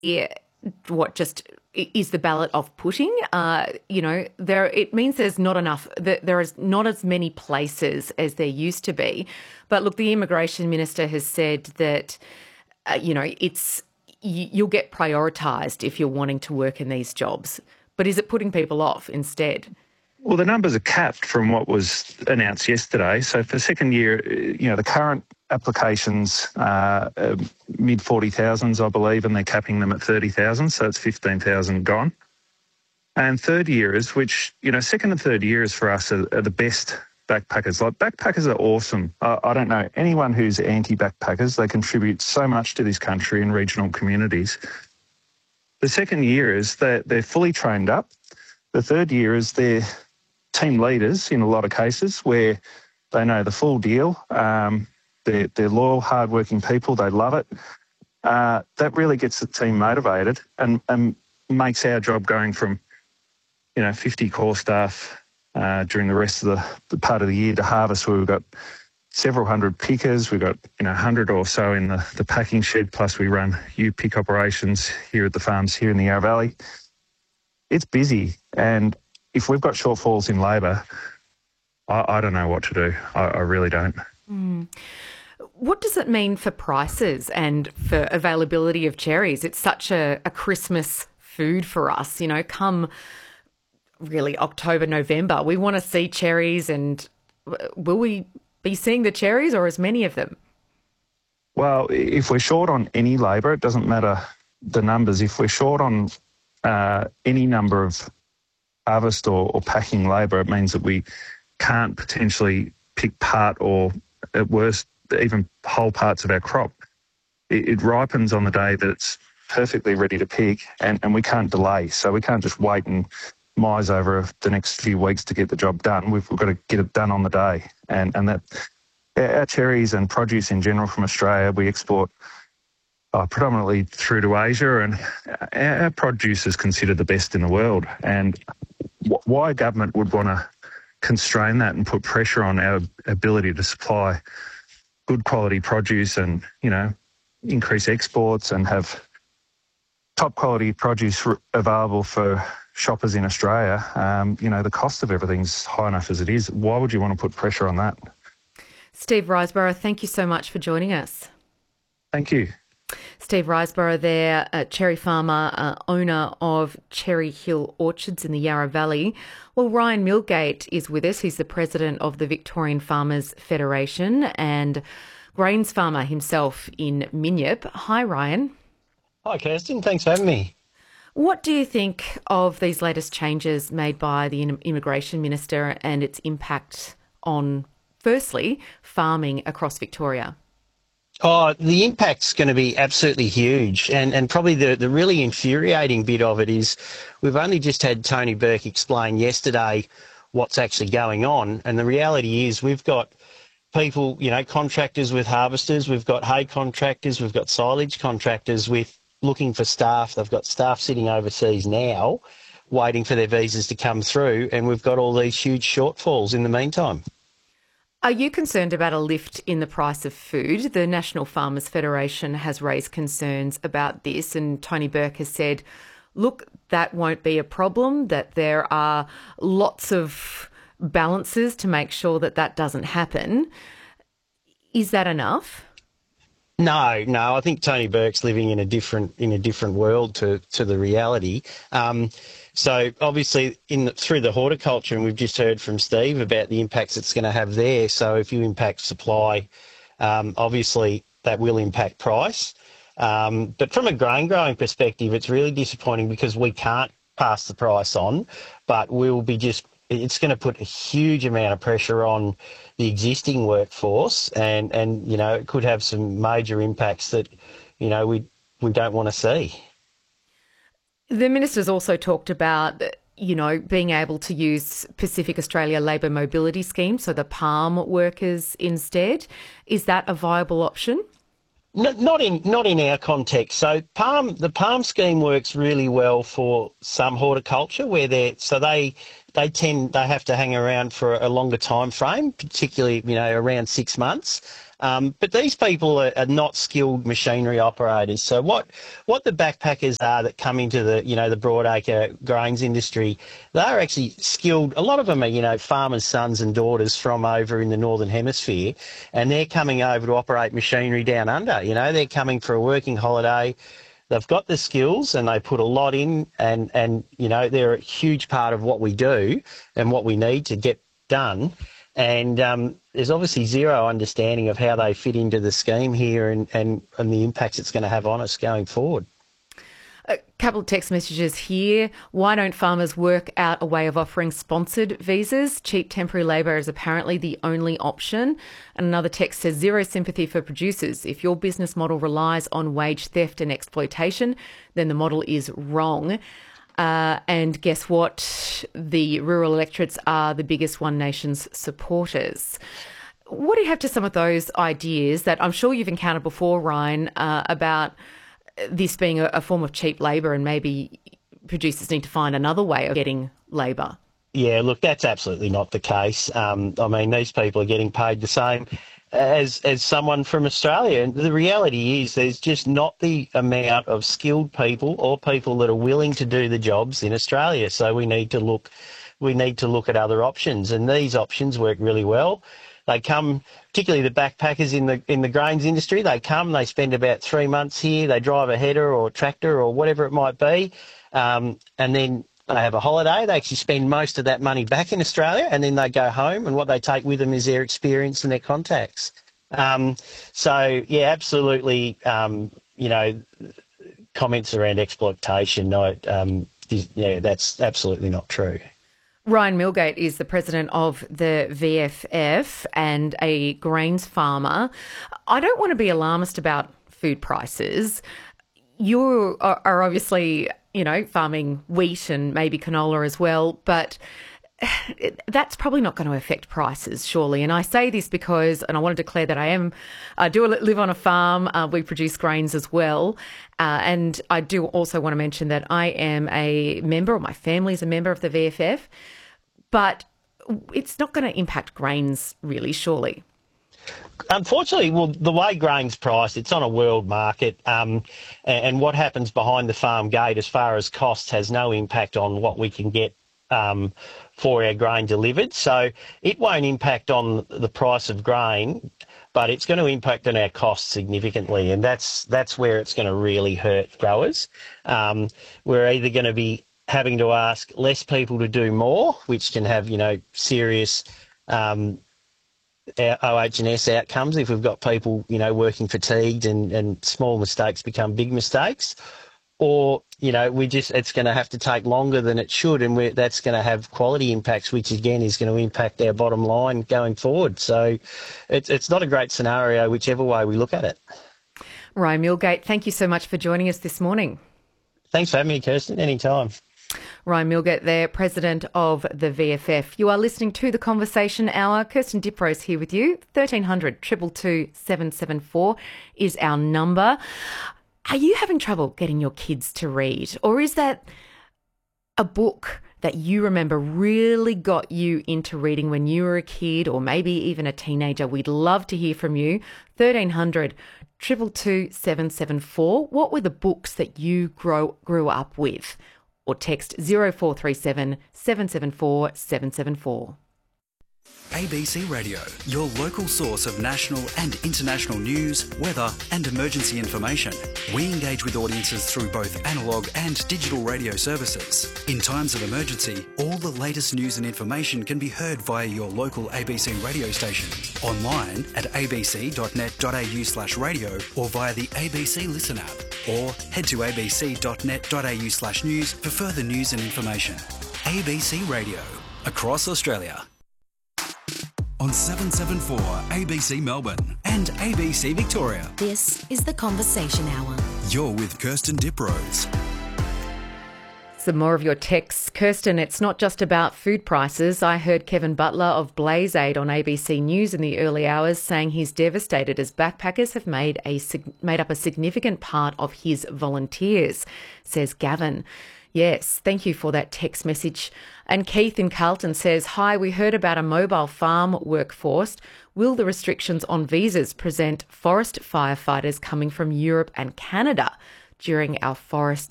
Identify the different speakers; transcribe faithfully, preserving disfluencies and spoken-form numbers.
Speaker 1: yeah, what just is the ballot off-putting? Uh, you know, there it means there's not enough. That there is not as many places as there used to be. But look, the immigration minister has said that uh, you know it's you, you'll get prioritised if you're wanting to work in these jobs. But is it putting people off instead?
Speaker 2: Well, the numbers are capped from what was announced yesterday. So for second year, you know, the current applications are uh, mid forty thousands, I believe, and they're capping them at thirty thousand. So it's fifteen thousand gone. And third years, which, you know, second and third years for us are, are the best backpackers. Like, backpackers are awesome. I, I don't know anyone who's anti-backpackers. They contribute so much to this country and regional communities. The second year is that they're fully trained up. The third year is they're team leaders in a lot of cases where they know the full deal. Um, they're, they're loyal, hardworking people. They love it. Uh, that really gets the team motivated and, and makes our job going from, you know, fifty core staff uh, during the rest of the, the part of the year to harvest, where we've got several hundred pickers. We've got, you know, one hundred or so in the, the packing shed, plus we run U-pick operations here at the farms here in the Yarra Valley. It's busy, and if we've got shortfalls in labour, I, I don't know what to do. I, I really don't.
Speaker 1: Mm. What does it mean for prices and for availability of cherries? It's such a, a Christmas food for us, you know, come really October, November. We want to see cherries, and will we be seeing the cherries or as many of them?
Speaker 2: Well, if we're short on any labour, it doesn't matter the numbers. If we're short on uh, any number of harvest or, or packing labour, it means that we can't potentially pick part or, at worst, even whole parts of our crop. It, it ripens on the day that it's perfectly ready to pick, and, and we can't delay. So we can't just wait and mise over the next few weeks to get the job done. We've, we've got to get it done on the day. And, and that our cherries and produce in general from Australia, we export uh, predominantly through to Asia, and our, our produce is considered the best in the world. And why government would want to constrain that and put pressure on our ability to supply good quality produce and, you know, increase exports and have top quality produce available for shoppers in Australia, um, you know, the cost of everything's high enough as it is. Why would you want to put pressure on that?
Speaker 1: Steve Riseborough, thank you so much for joining us.
Speaker 2: Thank you.
Speaker 1: Steve Riseborough there, a cherry farmer, uh, owner of Cherry Hill Orchards in the Yarra Valley. Well, Ryan Milgate is with us. He's the president of the Victorian Farmers Federation and grains farmer himself in Minyip. Hi, Ryan.
Speaker 3: Hi, Kirsten. Thanks for having me.
Speaker 1: What do you think of these latest changes made by the Immigration Minister and its impact on, firstly, farming across Victoria?
Speaker 3: Oh, the impact's going to be absolutely huge. And and probably the, the really infuriating bit of it is we've only just had Tony Burke explain yesterday what's actually going on. And the reality is we've got people, you know, contractors with harvesters, we've got hay contractors, we've got silage contractors with looking for staff. They've got staff sitting overseas now waiting for their visas to come through, and we've got all these huge shortfalls in the meantime.
Speaker 1: Are you concerned about a lift in the price of food? The National Farmers Federation has raised concerns about this, and Tony Burke has said, look, that won't be a problem, that there are lots of balances to make sure that that doesn't happen. Is that enough?
Speaker 3: No, no. I think Tony Burke's living in a different in a different world to to the reality. Um, so obviously, in the, through the horticulture, and we've just heard from Steve about the impacts it's going to have there. So if you impact supply, um, obviously that will impact price. Um, but from a grain growing perspective, it's really disappointing because we can't pass the price on, but we'll be just. It's going to put a huge amount of pressure on the existing workforce, and, and you know, it could have some major impacts that, you know, we we don't want to see.
Speaker 1: The minister's also talked about, you know, being able to use Pacific Australia Labour Mobility Scheme, so the palm workers instead. Is that a viable option?
Speaker 3: No, not in not in our context. So palm the palm scheme works really well for some horticulture where they so they they tend they have to hang around for a longer time frame, particularly you know around six months. Um, but these people are, are not skilled machinery operators. So what what the backpackers are that come into the, you know, the broadacre grains industry, they're actually skilled. A lot of them are, you know, farmers' sons and daughters from over in the Northern Hemisphere, and they're coming over to operate machinery down under. You know, they're coming for a working holiday. They've got the skills and they put a lot in, and, and, you know, they're a huge part of what we do and what we need to get done. And um, there's obviously zero understanding of how they fit into the scheme here and, and, and the impacts it's going to have on us going forward.
Speaker 1: A couple of text messages here. Why don't farmers work out a way of offering sponsored visas? Cheap temporary labour is apparently the only option. And another text says, zero sympathy for producers. If your business model relies on wage theft and exploitation, then the model is wrong. Uh, and guess what? The rural electorates are the biggest One Nation's supporters. What do you have to some of those ideas that I'm sure you've encountered before, Ryan, uh, about this being a, a form of cheap labour and maybe producers need to find another way of getting labour?
Speaker 3: Yeah, look, that's absolutely not the case. Um, I mean, these people are getting paid the same as as someone from Australia. And the reality is there's just not the amount of skilled people or people that are willing to do the jobs in Australia. So we need to look we need to look at other options, and these options work really well. They come, particularly the backpackers in the in the grains industry, they come, they spend about three months here, they drive a header or a tractor or whatever it might be, um, and then they have a holiday. They actually spend most of that money back in Australia, and then they go home, and what they take with them is their experience and their contacts. Um, so, yeah, absolutely, um, you know, comments around exploitation, no, um, yeah, that's absolutely not true.
Speaker 1: Ryan Milgate is the president of the V F F and a grains farmer. I don't want to be alarmist about food prices. You are, are obviously, you know, farming wheat and maybe canola as well, but that's probably not going to affect prices, surely. And I say this because, and I want to declare that I am, I do live on a farm. Uh, we produce grains as well. Uh, and I do also want to mention that I am a member, or my family is a member of the V F F, but it's not going to impact grains really, surely.
Speaker 3: Unfortunately, well, the way grain's priced, it's on a world market, um, and what happens behind the farm gate as far as costs has no impact on what we can get um, for our grain delivered. So it won't impact on the price of grain, but it's going to impact on our costs significantly, and that's that's where it's going to really hurt growers. Um, we're either going to be having to ask less people to do more, which can have, you know, serious um, O H and S outcomes if we've got people, you know, working fatigued and, and small mistakes become big mistakes, or, you know, we just, it's going to have to take longer than it should, and we're, that's going to have quality impacts, which again is going to impact our bottom line going forward. So it's, it's not a great scenario, whichever way we look at it.
Speaker 1: Ryan Milgate, thank you so much for joining us this morning.
Speaker 3: Thanks for having me, Kirsten. Anytime.
Speaker 1: Ryan Milgate there, president of the V F F. You are listening to The Conversation Hour. Kirsten Diprose here with you. thirteen hundred, two two two, seven seven four is our number. Are you having trouble getting your kids to read? Or is that a book that you remember really got you into reading when you were a kid or maybe even a teenager? We'd love to hear from you. thirteen hundred, two two two, seven seven four. What were the books that you grow, grew up with? Or text zero four three seven, seven seven four, seven seven four.
Speaker 4: A B C Radio, your local source of national and international news, weather and emergency information. We engage with audiences through both analogue and digital radio services. In times of emergency, all the latest news and information can be heard via your local A B C radio station, online at abc.net.au slash radio or via the A B C Listen app, or head to abc.net.au slash news for further news and information. A B C Radio, across Australia. On seven seven four A B C Melbourne and A B C Victoria.
Speaker 5: This is The Conversation Hour.
Speaker 4: You're with Kirsten Diprose.
Speaker 1: Some more of your texts. Kirsten, it's not just about food prices. I heard Kevin Butler of Blaze Aid on A B C News in the early hours saying he's devastated as backpackers have made a made up a significant part of his volunteers, says Gavin. Yes, thank you for that text message. And Keith in Carlton says, hi, we heard about a mobile farm workforce. Will the restrictions on visas present forest firefighters coming from Europe and Canada during our forest